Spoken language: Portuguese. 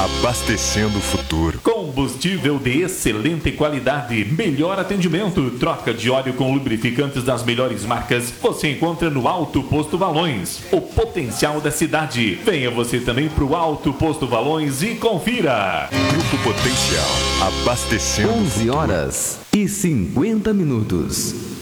abastecendo o futuro. Combustível de excelente qualidade, melhor atendimento, troca de óleo com lubrificantes das melhores marcas, você encontra no Alto Posto Valões, o potencial da cidade. Venha você também para o Alto Posto Valões e confira. Grupo Potencial, abastecendo o futuro. 11 horas e 50 minutos.